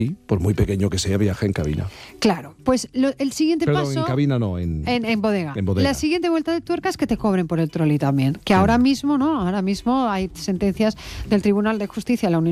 y, por muy pequeño que sea, viaje en cabina. Claro, pues el siguiente paso... en cabina no, en bodega. En bodega. La siguiente vuelta de tuerca es que te cobren por el trolley también. Que ahora mismo, ¿no? Ahora mismo hay sentencias del Tribunal de Justicia de la Unión